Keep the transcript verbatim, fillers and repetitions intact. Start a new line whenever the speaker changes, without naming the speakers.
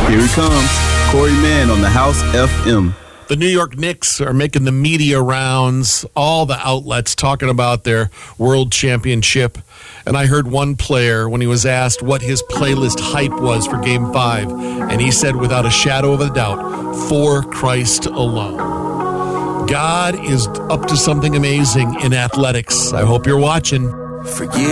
Here he comes, Corey Mann on the House F M.
The New York Knicks are making the media rounds, all the outlets talking about their world championship. And I heard one player, when he was asked what his playlist hype was for Game five, and he said without a shadow of a doubt, For Christ Alone. God is up to something amazing in athletics. I hope you're watching.
Forgive.